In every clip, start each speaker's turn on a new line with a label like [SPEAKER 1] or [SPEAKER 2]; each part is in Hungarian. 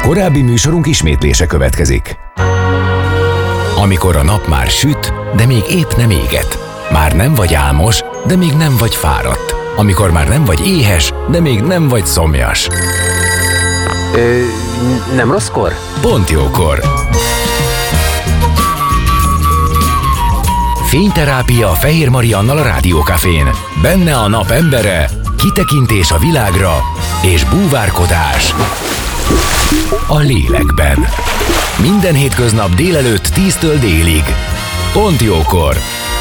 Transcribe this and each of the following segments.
[SPEAKER 1] Korábbi műsorunk ismétlése következik. Amikor a nap már süt, de még épp nem éget. Már nem vagy álmos, de még nem vagy fáradt. Amikor már nem vagy éhes, de még nem vagy szomjas.
[SPEAKER 2] Nem rosszkor?
[SPEAKER 1] Pont jókor. Fényterápia Fehér Mariannal a Rádiókafén. Benne a nap embere, kitekintés a világra és búvárkodás a lélekben. Minden hétköznap délelőtt 10-től délig. Pont jókor.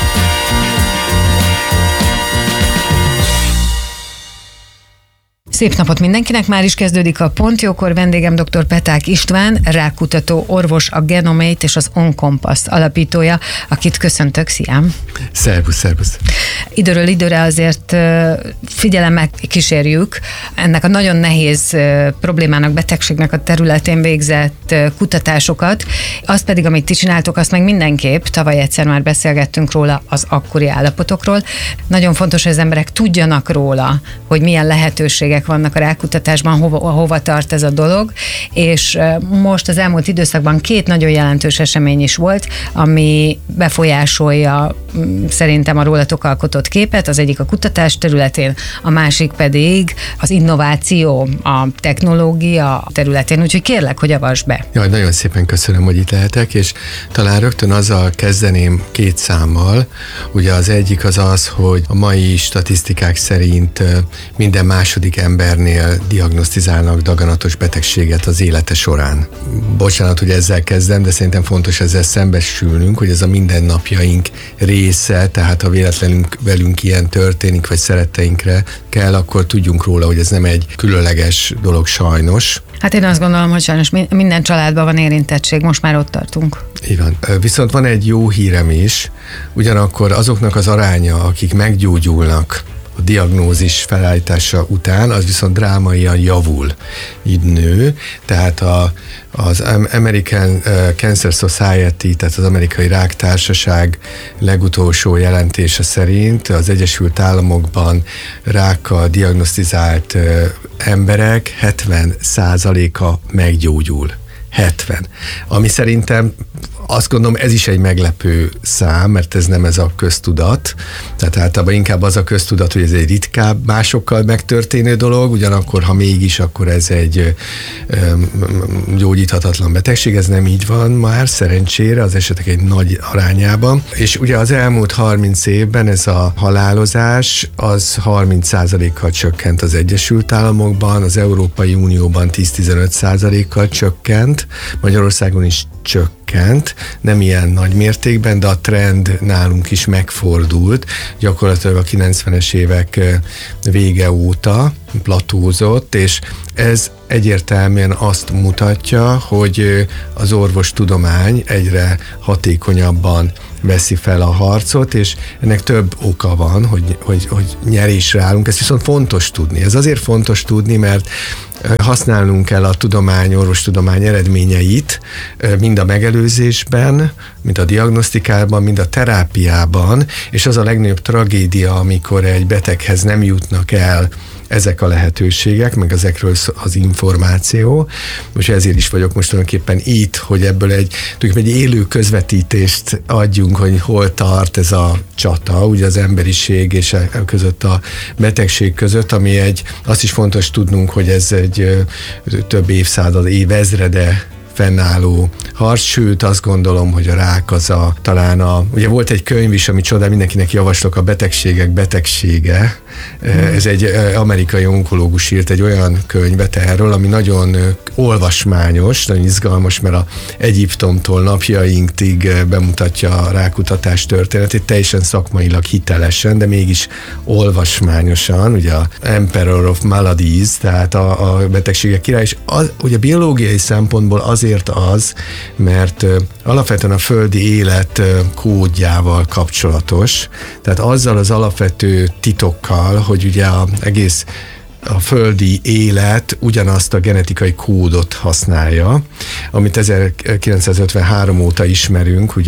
[SPEAKER 3] Szép napot mindenkinek, már is kezdődik a Pont Jókor. Vendégem dr. Peták István, rákkutató orvos, a Genomate és az OnCompass alapítója, akit köszöntök. Szia!
[SPEAKER 4] Szervusz!
[SPEAKER 3] Időről időre azért figyelemmel kísérjük ennek a nagyon nehéz problémának, betegségnek a területén végzett kutatásokat. Azt pedig, amit ti csináltok, azt meg mindenképp, tavaly egyszer már beszélgettünk róla, az akkori állapotokról. Nagyon fontos, hogy az emberek tudjanak róla, hogy milyen lehetőségek vannak a rákkutatásban, hova tart ez a dolog, és most az elmúlt időszakban 2 nagyon jelentős esemény is volt, ami befolyásolja szerintem a rólatok alkotott képet, az egyik a kutatás területén, a másik pedig az innováció, a technológia területén, úgyhogy kérlek, hogy avasd be.
[SPEAKER 4] Jaj, nagyon szépen köszönöm, hogy itt lehetek, és talán rögtön azzal kezdeném 2 számmal. Ugye az egyik az, hogy a mai statisztikák szerint minden második embernél diagnosztizálnak daganatos betegséget az élete során. Bocsánat, hogy ezzel kezdem, de szerintem fontos ezzel szembesülnünk, hogy ez a mindennapjaink része, tehát ha véletlenül velünk ilyen történik, vagy szeretteinkre kell, akkor tudjunk róla, hogy ez nem egy különleges dolog sajnos.
[SPEAKER 3] Hát én azt gondolom, hogy sajnos minden családban van érintettség, most már ott tartunk.
[SPEAKER 4] Így van. Viszont van egy jó hírem is, ugyanakkor azoknak az aránya, akik meggyógyulnak a diagnózis felállítása után, az viszont drámaian javul, így nő. Tehát az American Cancer Society, tehát az Amerikai Ráktársaság legutolsó jelentése szerint az Egyesült Államokban rákkal diagnosztizált emberek 70%-a meggyógyul. 70. Ami szerintem azt gondolom, ez is egy meglepő szám, mert ez nem ez a köztudat. Tehát általában inkább az a köztudat, hogy ez egy ritkább, másokkal megtörténő dolog, ugyanakkor, ha mégis, akkor ez egy gyógyíthatatlan betegség. Ez nem így van már, szerencsére, az esetek egy nagy arányában. És ugye az elmúlt 30 évben ez a halálozás, az 30%-kal csökkent az Egyesült Államokban, az Európai Unióban 10-15%-kal csökkent, Magyarországon is csökkent, nem ilyen nagy mértékben, de a trend nálunk is megfordult. Gyakorlatilag a 90-es évek vége óta platózott, és ez egyértelműen azt mutatja, hogy az orvostudomány egyre hatékonyabban veszi fel a harcot, és ennek több oka van, hogy nyerésre állunk. Ez viszont fontos tudni. Ez azért fontos tudni, mert használnunk kell a orvostudomány eredményeit mind a megelőzésben, mind a diagnosztikában, mind a terápiában, és az a legnagyobb tragédia, amikor egy beteghez nem jutnak el ezek a lehetőségek, meg ezekről az információ. Most ezért is vagyok most tulajdonképpen itt, hogy ebből egy élő közvetítést adjunk, hogy hol tart ez a csata, ugye az emberiség és között a betegség között, ami azt is fontos tudnunk, hogy ez egy több évszázad, évezrede fennálló harc, sőt azt gondolom, hogy a rák az ugye volt egy könyv is, ami csodál, mindenkinek javaslok, a betegségek betegsége. Ez egy amerikai onkológus írt egy olyan könyvet erről, ami nagyon olvasmányos, nagyon izgalmas, mert Egyiptomtól napjainkig bemutatja a rákutatás történetét, teljesen szakmailag hitelesen, de mégis olvasmányosan, ugye a Emperor of Maladies, tehát a betegségek király, és ugye biológiai szempontból azért az, mert alapvetően a földi élet kódjával kapcsolatos, tehát azzal az alapvető titokkal, hogy ugye egész a földi élet ugyanazt a genetikai kódot használja, amit 1953 óta ismerünk, ugye a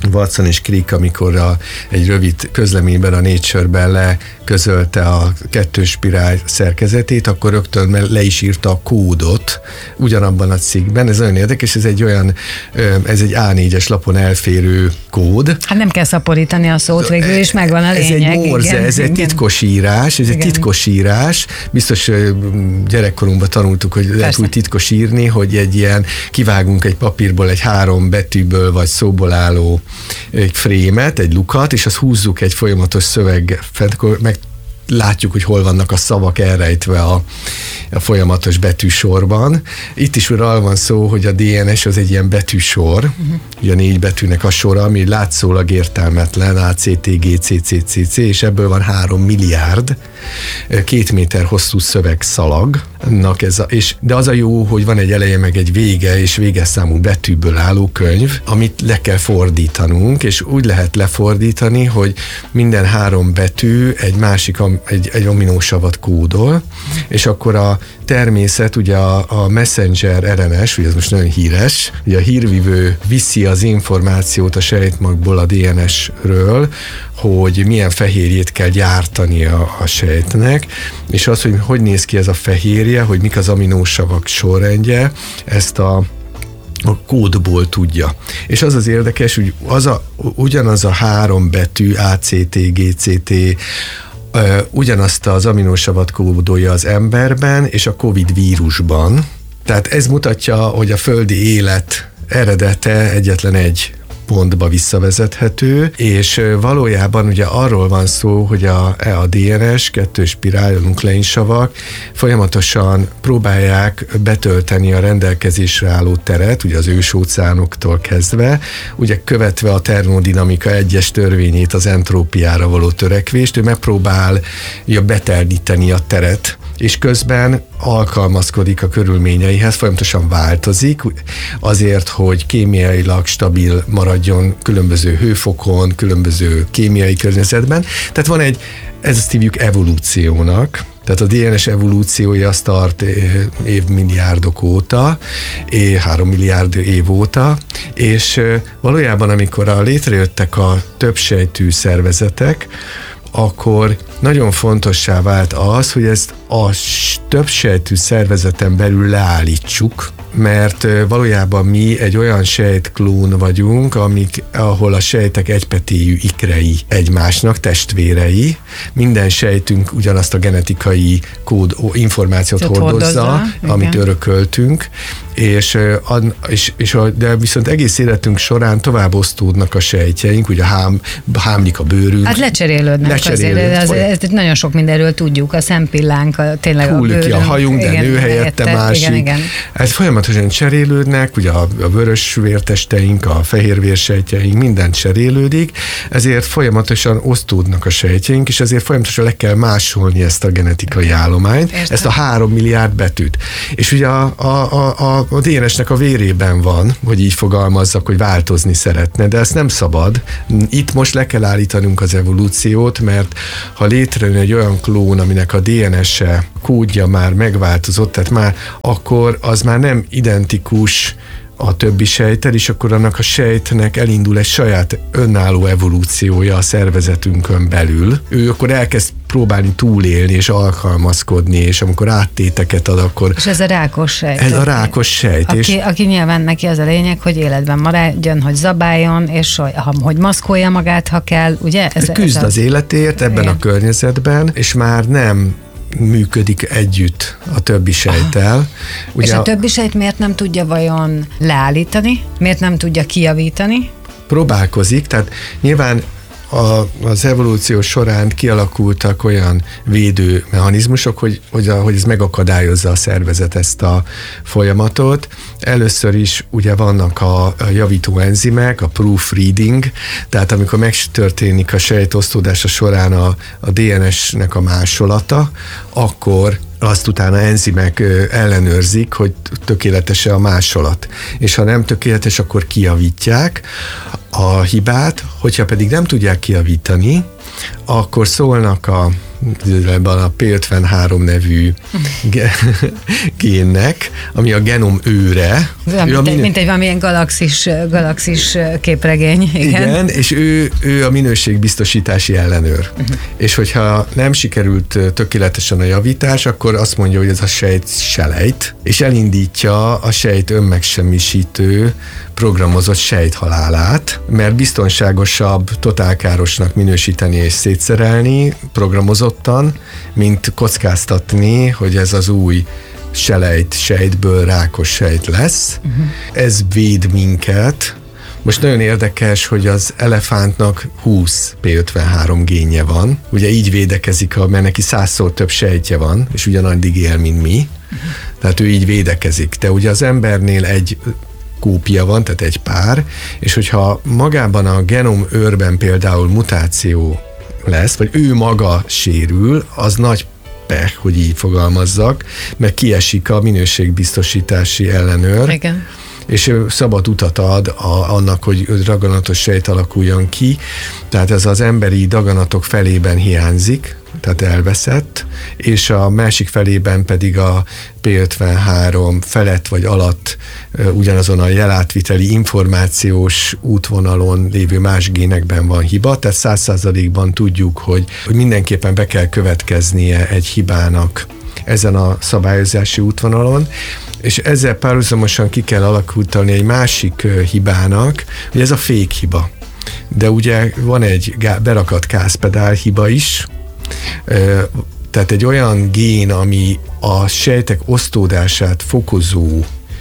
[SPEAKER 4] Watson és Crick, amikor egy rövid közleményben a Nature-ben leközölte a 2 spirál szerkezetét, akkor rögtön le is írta a kódot ugyanabban a cikkben. Ez nagyon érdekes, ez egy A4-es lapon elférő kód.
[SPEAKER 3] Hát nem kell szaporítani a szót, végül is megvan a lényeg.
[SPEAKER 4] Ez egy morze, ez egy titkos írás, titkos írás. Biztos gyerekkorunkban tanultuk, hogy lehet úgy titkos írni, hogy egy ilyen kivágunk egy papírból egy 3 betűből vagy szóból álló egy frémet, egy lukat, és azt húzzuk egy folyamatos szöveg fent, akkor látjuk, hogy hol vannak a szavak elrejtve a folyamatos betűsorban. Itt is arról van szó, hogy a DNS az egy ilyen betűsor, ugye a 4 betűnek a sora, ami látszólag értelmetlen, A, C, T, G, C, C, C, C, és ebből van 3 milliárd 2 méter hosszú szövegszalag. De az a jó, hogy van egy eleje, meg egy vége, és véges számú betűből álló könyv, amit le kell fordítanunk, és úgy lehet lefordítani, hogy minden 3 betű egy másik, egy aminósavat kódol, és akkor a természet, ugye a messenger RNS, ugye ez most nagyon híres, ugye a hírvívő viszi az információt a sejtmagból, a DNS-ről, hogy milyen fehérjét kell gyártani a sejtnek, és az, hogy néz ki ez a fehérje, hogy mik az aminósavak sorrendje, ezt a kódból tudja. És az érdekes, hogy ugyanaz a 3 betű, A, C, T, G, C, T, ugyanazt az aminósavat kódolja az emberben és a Covid vírusban. Tehát ez mutatja, hogy a földi élet eredete egyetlen egy pontba visszavezethető, és valójában ugye arról van szó, hogy a DNS, 2 spirál, nukleinsavak folyamatosan próbálják betölteni a rendelkezésre álló teret, ugye az ősóceánoktól kezdve, ugye követve a termodinamika 1-es törvényét, az entrópiára való törekvést, ő megpróbálja beteríteni a teret, és közben alkalmazkodik a körülményeihez, folyamatosan változik, azért, hogy kémiailag stabil maradjon különböző hőfokon, különböző kémiai környezetben. Tehát van ezt hívjuk evolúciónak, tehát a DNS evolúciója azt tart évmilliárdok óta, 3 milliárd év óta, és valójában amikor létrejöttek a többsejtű szervezetek, akkor nagyon fontossá vált az, hogy ezt a többsejtű szervezeten belül leállítsuk, mert valójában mi egy olyan sejtklón vagyunk, ahol a sejtek egypetéjű ikrei egymásnak, testvérei. Minden sejtünk ugyanazt a genetikai információt hordozza, amit örököltünk, de viszont egész életünk során tovább osztódnak a sejtjeink, ugye hámlik a bőrünk.
[SPEAKER 3] Hát lecserélődnek azért nagyon sok mindenről tudjuk, a szempillánk, tényleg
[SPEAKER 4] húlik
[SPEAKER 3] a bőrünk.
[SPEAKER 4] Ki a hajunk, de nő helyette másik.
[SPEAKER 3] Igen.
[SPEAKER 4] Ez folyamatosan cserélődnek, ugye a vörös vértesteink, a fehér vérsejtjeink, minden cserélődik, ezért folyamatosan osztódnak a sejtjeink, és ezért folyamatosan le kell másolni ezt a genetikai állományt,
[SPEAKER 3] Értem.
[SPEAKER 4] ezt a 3 milliárd betűt. És ugye a DNS-nek a vérében van, hogy így fogalmazzak, hogy változni szeretne, de ezt nem szabad. Itt most le kell állítanunk az evolúciót, mert ha létrejön egy olyan klón, aminek a DNS-e, kódja már megváltozott, tehát akkor az már nem identikus a többi sejttel, és akkor annak a sejtnek elindul egy saját önálló evolúciója a szervezetünkön belül. Ő akkor elkezd próbálni túlélni és alkalmazkodni, és amikor áttéteket ad, akkor...
[SPEAKER 3] És ez a rákos sejt.
[SPEAKER 4] Ez a rákos sejt.
[SPEAKER 3] Aki nyilván neki az a lényeg, hogy életben maradjon, hogy zabáljon, és hogy maszkolja magát, ha kell, ugye?
[SPEAKER 4] Küzd az életért ebben a környezetben, és már nem működik együtt a többi sejttel.
[SPEAKER 3] Ugye és a többi sejt miért nem tudja vajon leállítani? Miért nem tudja kijavítani?
[SPEAKER 4] Próbálkozik, tehát nyilván az evolúció során kialakultak olyan védő mechanizmusok, hogy ez megakadályozza a szervezet ezt a folyamatot. Először is ugye vannak a javító enzimek, a proofreading, tehát amikor megtörténik a sejtosztódása során a DNS-nek a másolata, akkor azt utána enzimek ellenőrzik, hogy tökéletes-e a másolat. És ha nem tökéletes, akkor kijavítják a hibát, hogyha pedig nem tudják kijavítani, akkor szólnak a a P53 nevű génnek, ami a genom őre.
[SPEAKER 3] Mint egy valamilyen galaxis képregény.
[SPEAKER 4] Igen, és ő a minőségbiztosítási ellenőr. És hogyha nem sikerült tökéletesen a javítás, akkor azt mondja, hogy ez a sejt selejt, és elindítja a sejt önmegsemmisítő programozott sejthalálát, mert biztonságosabb totálkárosnak minősíteni és szétszerelni programozottan, mint kockáztatni, hogy ez az új sejtből rákos sejt lesz. Ez véd minket. Most nagyon érdekes, hogy az elefántnak 20 P53 génje van. Ugye így védekezik, mert neki 100-szor több sejtje van, és ugyanaddig él, mint mi. Tehát ő így védekezik. De ugye az embernél egy kópia van, tehát egy pár, és hogyha magában a genom őrben például mutáció lesz, vagy ő maga sérül, az nagy pech, hogy így fogalmazzak, mert kiesik a minőségbiztosítási ellenőr,
[SPEAKER 3] igen.
[SPEAKER 4] És szabad utat ad annak, hogy daganatos sejt alakuljon ki, tehát ez az emberi daganatok felében hiányzik, tehát elveszett, és a másik felében pedig a P53 felett vagy alatt ugyanazon a jelátviteli információs útvonalon lévő más génekben van hiba, tehát 100%-ban tudjuk, hogy mindenképpen be kell következnie egy hibának ezen a szabályozási útvonalon, és ezzel párhuzamosan ki kell alakítani egy másik hibának, hogy ez a fékhiba. De ugye van egy berakat gázpedál hiba is, tehát egy olyan gén, ami a sejtek osztódását fokozó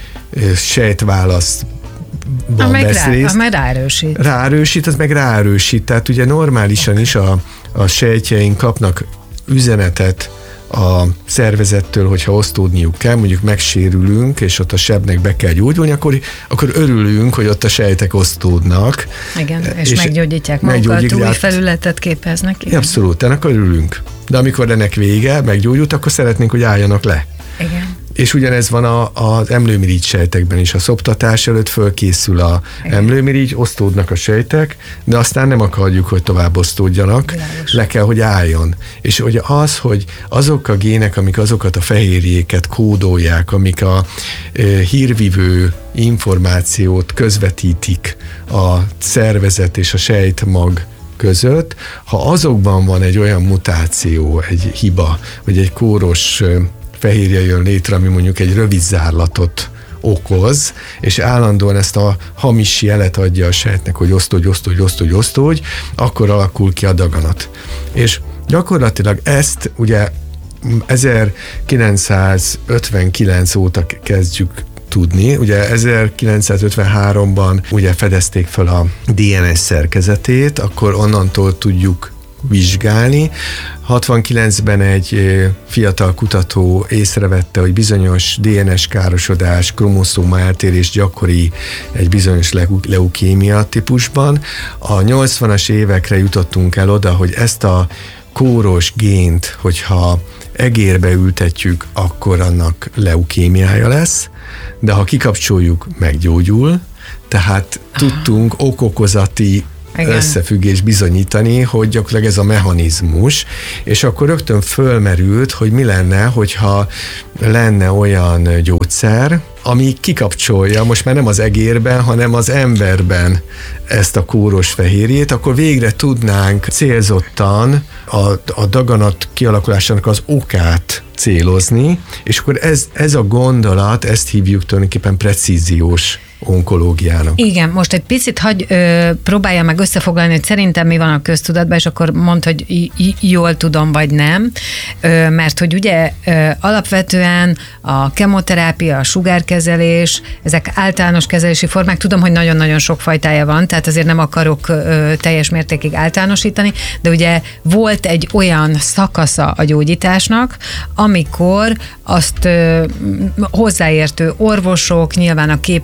[SPEAKER 4] sejtválaszban vesz részt. Ráerősít, az meg ráerősít. Tehát ugye normálisan is a sejtjeink kapnak üzenetet a szervezettől, hogyha osztódniuk kell, mondjuk megsérülünk, és ott a sebnek be kell gyógyulni, akkor örülünk, hogy ott a sejtek osztódnak.
[SPEAKER 3] Igen, és meggyógyítják magukat, új felületet képeznek. Igen.
[SPEAKER 4] Abszolút, akkor örülünk. De amikor ennek vége, meggyógyult, akkor szeretnénk, hogy álljanak le.
[SPEAKER 3] Igen.
[SPEAKER 4] És ugyanez van az emlőmirigy sejtekben is. A szoptatás előtt fölkészül a emlőmirigy, osztódnak a sejtek, de aztán nem akarjuk, hogy tovább osztódjanak.
[SPEAKER 3] Világos.
[SPEAKER 4] Le kell, hogy álljon. És hogy azok a gének, amik azokat a fehérjéket kódolják, amik a hírvivő információt közvetítik a szervezet és a sejtmag között, ha azokban van egy olyan mutáció, egy hiba, vagy egy kóros fehérje jön létre, ami mondjuk egy rövid zárlatot okoz, és állandóan ezt a hamis jelet adja a sejtnek, hogy osztódj, akkor alakul ki a daganat. És gyakorlatilag ezt ugye 1959 óta kezdjük tudni. Ugye 1953-ban ugye fedezték fel a DNS szerkezetét, akkor onnantól tudjuk vizsgálni. 69-ben egy fiatal kutató észrevette, hogy bizonyos DNS károsodás, kromoszóma eltérés gyakori egy bizonyos leukémia típusban. A 80-as évekre jutottunk el oda, hogy ezt a kóros gént, hogyha egérbe ültetjük, akkor annak leukémiája lesz, de ha kikapcsoljuk, meggyógyul, tehát tudtunk okokozati összefüggés bizonyítani, hogy gyakorlatilag ez a mechanizmus, és akkor rögtön fölmerült, hogy mi lenne, hogyha lenne olyan gyógyszer, ami kikapcsolja, most már nem az egérben, hanem az emberben ezt a kóros fehérjét, akkor végre tudnánk célzottan a daganat kialakulásának az okát célozni, és akkor ez a gondolat, ezt hívjuk tulajdonképpen precíziós onkológiának.
[SPEAKER 3] Igen, most egy picit próbálja meg összefoglalni, hogy szerintem mi van a köztudatban, és akkor mondd, hogy jól tudom, vagy nem, mert hogy ugye alapvetően a kemoterápia, a sugárkezelés, ezek általános kezelési formák, tudom, hogy nagyon-nagyon sok fajtája van, tehát azért nem akarok teljes mértékig általánosítani, de ugye volt egy olyan szakasza a gyógyításnak, amikor azt hozzáértő orvosok, nyilván a képalkotó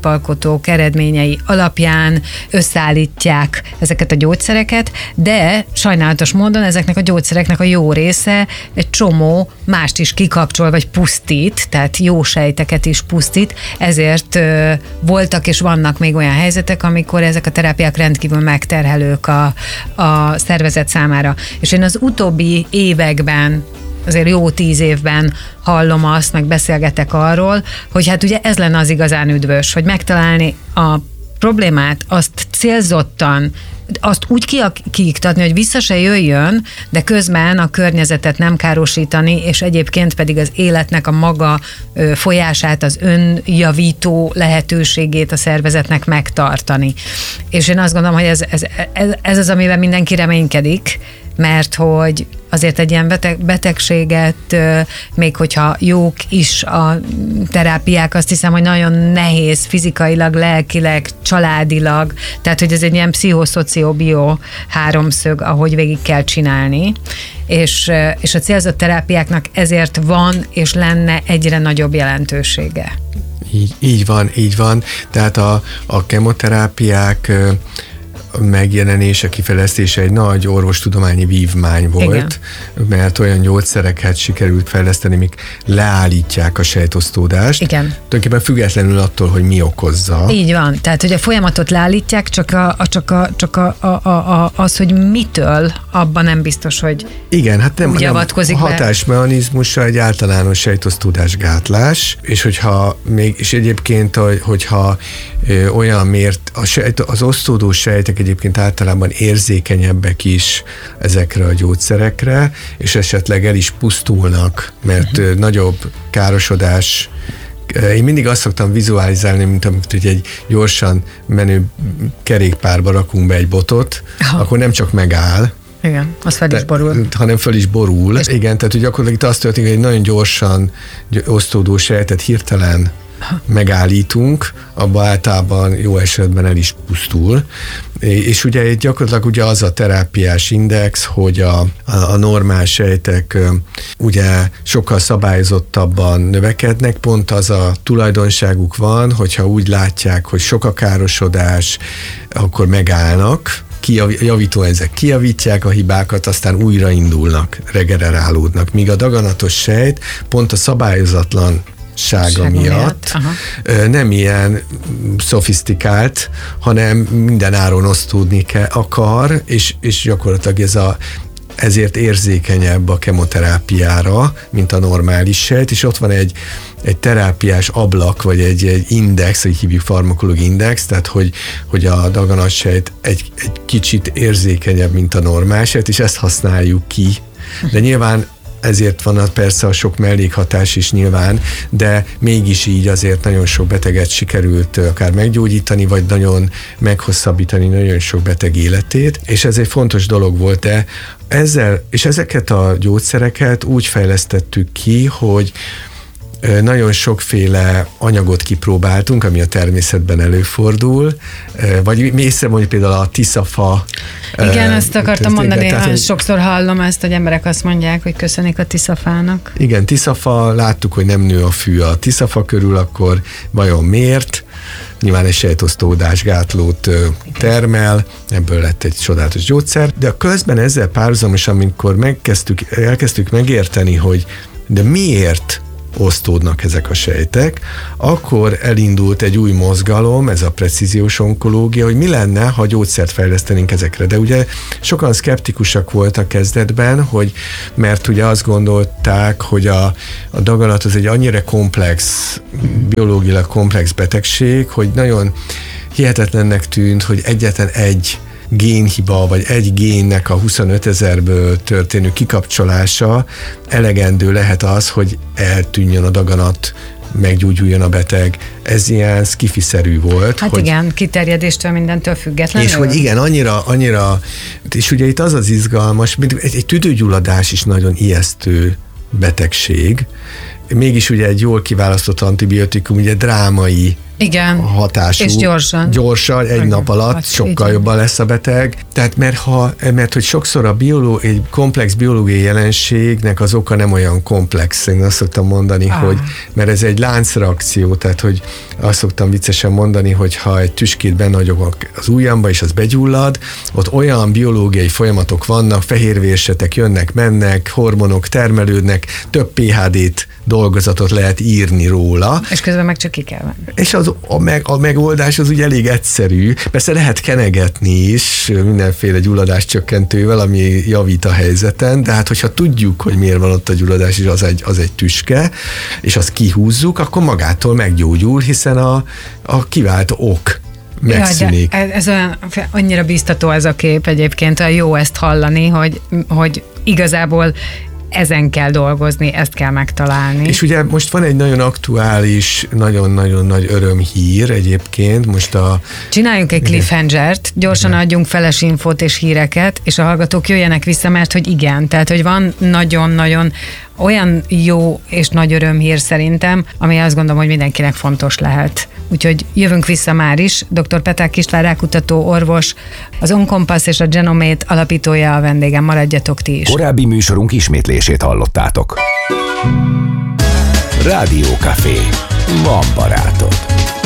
[SPEAKER 3] kutatók eredményei alapján összeállítják ezeket a gyógyszereket, de sajnálatos módon ezeknek a gyógyszereknek a jó része egy csomó mást is kikapcsol, vagy pusztít, tehát jó sejteket is pusztít, ezért voltak és vannak még olyan helyzetek, amikor ezek a terápiák rendkívül megterhelők a szervezet számára. És én az utóbbi években, azért jó 10 évben hallom azt, meg beszélgetek arról, hogy hát ugye ez lenne az igazán üdvös, hogy megtalálni a problémát, azt célzottan, azt úgy kiiktatni, hogy vissza se jöjjön, de közben a környezetet nem károsítani, és egyébként pedig az életnek a maga folyását, az önjavító lehetőségét a szervezetnek megtartani. És én azt gondolom, hogy ez az, amiben mindenki reménykedik, mert hogy azért egy ilyen betegséget, még hogyha jók is a terápiák, azt hiszem, hogy nagyon nehéz fizikailag, lelkileg, családilag, tehát hogy ez egy ilyen pszichoszociobió háromszög, ahogy végig kell csinálni, és a célzott terápiáknak ezért van és lenne egyre nagyobb jelentősége.
[SPEAKER 4] Így van. Tehát a kemoterápiák megjelenése, kifejlesztése egy nagy orvostudományi vívmány volt, igen, mert olyan gyógyszereket sikerült fejleszteni, mik leállítják a sejtosztódást.
[SPEAKER 3] Igen.
[SPEAKER 4] Tulajdonképpen függetlenül attól, hogy mi okozza.
[SPEAKER 3] Így van. Tehát, hogy a folyamatot leállítják, az, hogy mitől, abban nem biztos, hogy
[SPEAKER 4] igen, hát nem
[SPEAKER 3] avatkozik
[SPEAKER 4] a hatásmechanizmusa egy általános sejtosztódás gátlás, és egyébként, hogyha olyan mért, az osztódó sejtek egyébként általában érzékenyebbek is ezekre a gyógyszerekre, és esetleg el is pusztulnak, mert nagyobb károsodás. Én mindig azt szoktam vizualizálni, mint amikor egy gyorsan menő kerékpárba rakunk be egy botot, akkor nem csak megáll,
[SPEAKER 3] igen, az fel is borul.
[SPEAKER 4] Hanem fel is borul. Igen, tehát hogy gyakorlatilag itt azt történik, hogy egy nagyon gyorsan osztódó sejtet hirtelen megállítunk, abban általában jó esetben el is pusztul. És ugye gyakorlatilag ugye az a terápiás index, hogy a normál sejtek ugye sokkal szabályozottabban növekednek, pont az a tulajdonságuk van, hogyha úgy látják, hogy sok a károsodás, akkor megállnak, ezek kijavítják a hibákat, aztán újraindulnak, regenerálódnak. Míg a daganatos sejt pont a szabályozatlan miatt nem ilyen szofisztikált, hanem minden áron osztódni akar, és gyakorlatilag ezért érzékenyebb a kemoterápiára, mint a normális sejt, és ott van egy terápiás ablak, vagy egy index, hogy hívjuk farmakológiai index, tehát hogy a daganatsejt egy kicsit érzékenyebb, mint a normál sejt, és ezt használjuk ki. De nyilván ezért van persze a sok mellékhatás is nyilván, de mégis így azért nagyon sok beteget sikerült akár meggyógyítani, vagy nagyon meghosszabbítani nagyon sok beteg életét, és ez egy fontos dolog volt, de ezeket a gyógyszereket úgy fejlesztettük ki, hogy nagyon sokféle anyagot kipróbáltunk, ami a természetben előfordul, vagy mi észremondjuk például a tiszafa.
[SPEAKER 3] Igen, ezt akartam mondani, sokszor hallom ezt, hogy emberek azt mondják, hogy köszönik a tiszafának.
[SPEAKER 4] Igen, tiszafa, láttuk, hogy nem nő a fű a tiszafa körül, akkor vajon miért? Nyilván egy sejtosztódás gátlót termel, ebből lett egy csodálatos gyógyszer, de közben ezzel párhuzamosan, amikor elkezdtük megérteni, hogy de miért osztódnak ezek a sejtek, akkor elindult egy új mozgalom, ez a precíziós onkológia, hogy mi lenne, ha gyógyszert fejlesztenénk ezekre. De ugye sokan szkeptikusak voltak kezdetben, mert ugye azt gondolták, hogy a daganat az egy annyira komplex, biológiailag komplex betegség, hogy nagyon hihetetlennek tűnt, hogy egyetlen egy génhiba, vagy egy génnek a 25 000-ből történő kikapcsolása elegendő lehet az, hogy eltűnjön a daganat, meggyógyuljon a beteg. Ez ilyen skifiszerű volt.
[SPEAKER 3] Hát igen, kiterjedéstől mindentől függetlenül.
[SPEAKER 4] És hogy igen, annyira, és ugye itt az izgalmas, mint egy tüdőgyulladás is nagyon ijesztő betegség, mégis ugye egy jól kiválasztott antibiotikum ugye drámai
[SPEAKER 3] igen.
[SPEAKER 4] hatású.
[SPEAKER 3] És gyorsan.
[SPEAKER 4] Egy nap alatt sokkal jobban lesz a beteg. Tehát mert hogy sokszor egy komplex biológiai jelenségnek az oka nem olyan komplex. Én azt szoktam mondani, hogy mert ez egy láncreakció, tehát hogy azt szoktam viccesen mondani, hogy ha egy tüskét benagyogok az ujjamba, és az begyullad, ott olyan biológiai folyamatok vannak, fehérvérsetek jönnek, mennek, hormonok termelődnek, több PhD-t dolgozatot lehet írni róla.
[SPEAKER 3] És közben meg csak ki kell venni.
[SPEAKER 4] És a megoldás az ugye elég egyszerű. Persze lehet kenegetni is mindenféle gyulladáscsökkentővel, ami javít a helyzeten, de hát hogyha tudjuk, hogy miért van ott a gyulladás, és az egy tüske, és azt kihúzzuk, akkor magától meggyógyul, hiszen a kivált ok megszűnik.
[SPEAKER 3] Ja, ez annyira biztató ez a kép egyébként, jó ezt hallani, hogy igazából ezen kell dolgozni, ezt kell megtalálni.
[SPEAKER 4] És ugye most van egy nagyon aktuális, nagyon-nagyon nagy örömhír egyébként.
[SPEAKER 3] Csináljunk egy cliffhangert, gyorsan adjunk feles infót és híreket, és a hallgatók jöjjenek vissza, mert hogy igen, tehát hogy van nagyon-nagyon olyan jó és nagy örömhír szerintem, ami azt gondolom, hogy mindenkinek fontos lehet. Úgyhogy jövünk vissza már is. Dr. Peták István rákutató orvos, az Onkompassz és a Genomate alapítója a vendégem. Maradjatok ti is.
[SPEAKER 1] Korábbi műsorunk ismétlését hallottátok. Rádió Café. Van barátod.